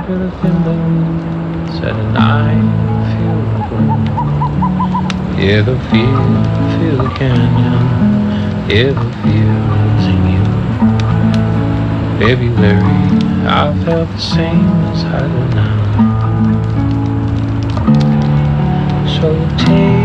feel the timber, said and I feel the glow. Hear the feel the canyon, hear the feels in you. Baby Larry, I felt the same as I do now. So take